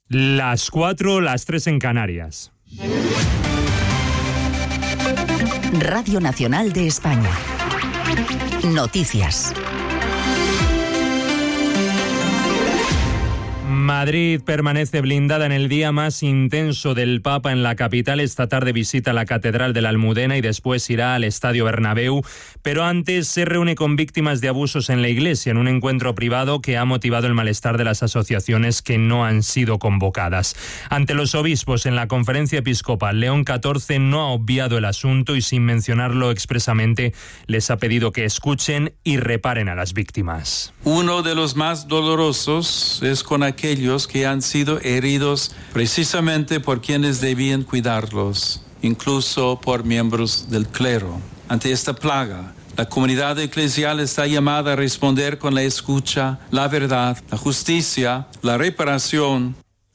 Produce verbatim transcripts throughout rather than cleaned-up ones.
Las cuatro, las tres en Canarias. Radio Nacional de España. Noticias. Madrid permanece blindada en el día más intenso del Papa en la capital. Esta tarde visita la Catedral de la Almudena y después irá al Estadio Bernabéu. Pero antes se reúne con víctimas de abusos en la Iglesia en un encuentro privado que ha motivado el malestar de las asociaciones que no han sido convocadas. Ante los obispos en la conferencia episcopal, León catorce no ha obviado el asunto y sin mencionarlo expresamente les ha pedido que escuchen y reparen a las víctimas. Uno de los más dolorosos es con aquellos que han sido heridos precisamente por quienes debían cuidarlos, incluso por miembros del clero. Ante esta plaga, la comunidad eclesial está llamada a responder con la escucha, la verdad, la justicia, la reparación.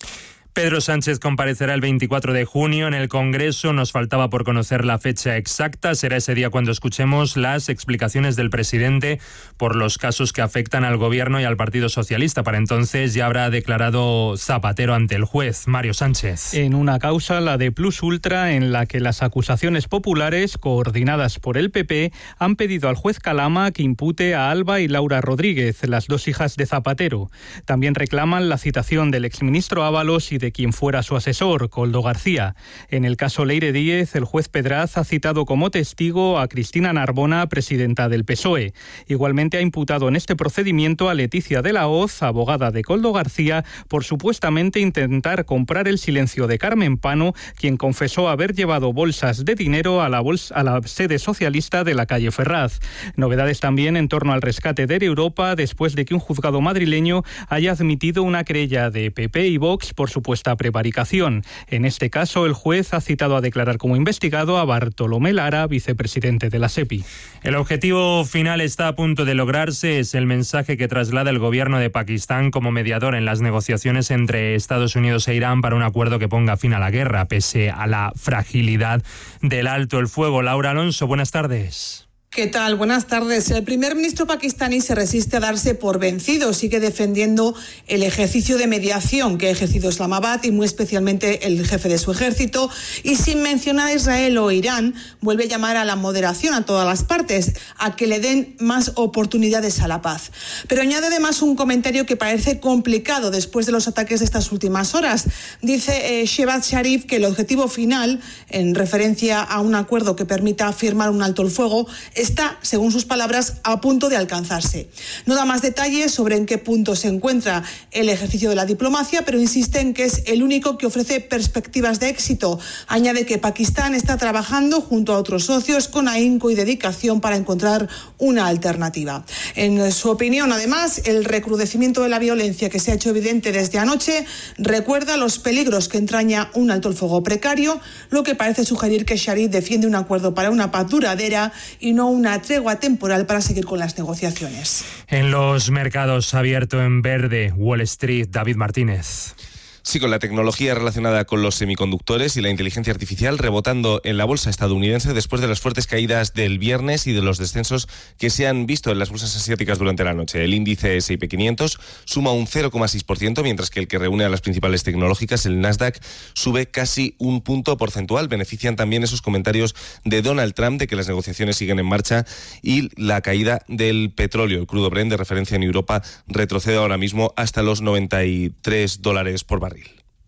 Pedro Sánchez comparecerá el veinticuatro de junio en el Congreso. Nos faltaba por conocer la fecha exacta. Será ese día cuando escuchemos las explicaciones del presidente por los casos que afectan al Gobierno y al Partido Socialista. Para entonces ya habrá declarado Zapatero ante el juez, Mario Sánchez. En una causa, la de Plus Ultra, en la que las acusaciones populares, coordinadas por el P P, han pedido al juez Calama que impute a Alba y Laura Rodríguez, las dos hijas de Zapatero. También reclaman la citación del exministro Ábalos y de quien fuera su asesor, Koldo García. En el caso Leire Díez, el juez Pedraz ha citado como testigo a Cristina Narbona, presidenta del P S O E. Igualmente ha imputado en este procedimiento a Leticia de la Hoz, abogada de Koldo García, por supuestamente intentar comprar el silencio de Carmen Pano, quien confesó haber llevado bolsas de dinero a la, bolsa, a la sede socialista de la calle Ferraz. Novedades también en torno al rescate de Europa, después de que un juzgado madrileño haya admitido una querella de P P y Vox por supuesta prevaricación. En este caso, el juez ha citado a declarar como investigado a Bartolomé Lara, vicepresidente de la SEPI. El objetivo final está a punto de lograrse. Es el mensaje que traslada el gobierno de Pakistán como mediador en las negociaciones entre Estados Unidos e Irán para un acuerdo que ponga fin a la guerra, pese a la fragilidad del alto el fuego. Laura Alonso, buenas tardes. ¿Qué tal? Buenas tardes. El primer ministro pakistaní se resiste a darse por vencido. Sigue defendiendo el ejercicio de mediación que ha ejercido Islamabad y muy especialmente el jefe de su ejército. Y sin mencionar a Israel o Irán, vuelve a llamar a la moderación a todas las partes, a que le den más oportunidades a la paz. Pero añade además un comentario que parece complicado después de los ataques de estas últimas horas. Dice eh, Shehbaz Sharif que el objetivo final, en referencia a un acuerdo que permita firmar un alto el fuego, está, según sus palabras, a punto de alcanzarse. No da más detalles sobre en qué punto se encuentra el ejercicio de la diplomacia, pero insiste en que es el único que ofrece perspectivas de éxito. Añade que Pakistán está trabajando junto a otros socios con ahínco y dedicación para encontrar una alternativa. En su opinión, además, el recrudecimiento de la violencia que se ha hecho evidente desde anoche recuerda los peligros que entraña un alto el fuego precario, lo que parece sugerir que Sharif defiende un acuerdo para una paz duradera y no una tregua temporal para seguir con las negociaciones. En los mercados abierto en verde, Wall Street, David Martínez. Sí, con la tecnología relacionada con los semiconductores y la inteligencia artificial rebotando en la bolsa estadounidense después de las fuertes caídas del viernes y de los descensos que se han visto en las bolsas asiáticas durante la noche. El índice ese y pe quinientos suma un cero coma seis por ciento, mientras que el que reúne a las principales tecnológicas, el Nasdaq, sube casi un punto porcentual. Benefician también esos comentarios de Donald Trump de que las negociaciones siguen en marcha y la caída del petróleo. El crudo Brent de referencia en Europa retrocede ahora mismo hasta los noventa y tres dólares por barril.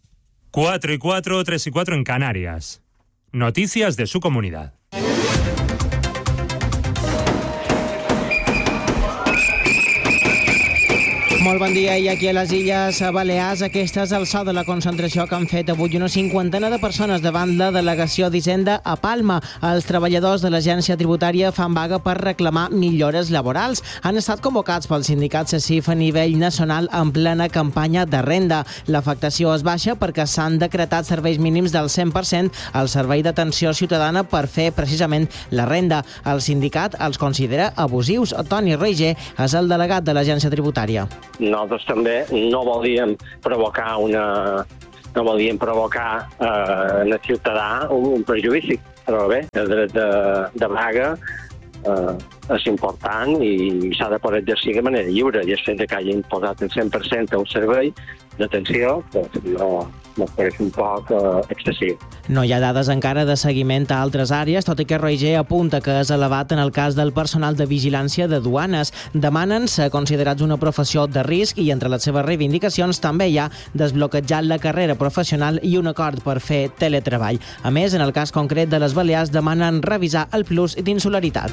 Cuatro y cuatro, tres y cuatro en Canarias. Noticias de su comunidad. Molt bon dia, i aquí a les Illes Balears aquesta és el salt de la concentració que han fet avui una cinquantena de persones davant la delegació d'Hisenda a Palma. Els treballadors de l'agència tributària fan vaga per reclamar millores laborals. Han estat convocats pel sindicat CECIF a nivell nacional en plena campanya de renda. L'afectació és baixa perquè s'han decretat serveis mínims del cent per cent al servei d'atenció ciutadana per fer precisament la renda. El sindicat els considera abusius. Toni Reiger és el delegat de l'agència tributària. Nosaltres també no volíem provocar una no volíem provocar eh, en el ciutadà un, un perjudici, però bé, el dret de, de vaga eh, és important i s'ha de poder exercir de manera lliure, i el fet que hagin posat el cent per cent a un servei d'atenció, doncs no, no pareix un poc eh, excessiu. No hi ha dades encara de seguiment a altres àrees, tot i que Roger apunta que és elevat en el cas del personal de vigilància de duanes. Demanen ser considerats una professió de risc i entre les seves reivindicacions també hi ha desbloquejar la carrera professional i un acord per fer teletreball. A més, en el cas concret de les Balears, demanen revisar el plus d'insularitat.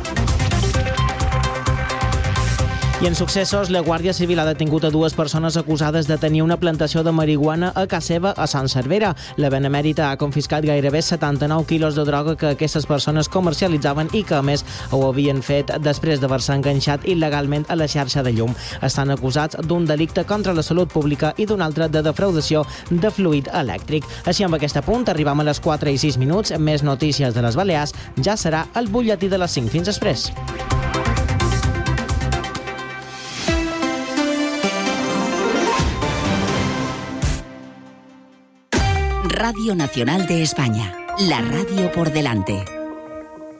I en successos, la Guàrdia Civil ha detingut a dues persones acusades de tenir una plantació de marihuana a casa seva a Sant Cervera. La Benemèrita ha confiscat gairebé setanta-nou quilos de droga que aquestes persones comercialitzaven i que, a més, ho havien fet després d'haver-se enganxat il·legalment a la xarxa de llum. Estan acusats d'un delicte contra la salut pública i d'un altre de defraudació de fluid elèctric. Així, amb aquest punt, arribam a les quatre i sis minuts. Més notícies de les Balears ja serà el butlletí de les cinc. Fins després. Radio Nacional de España, la radio por delante.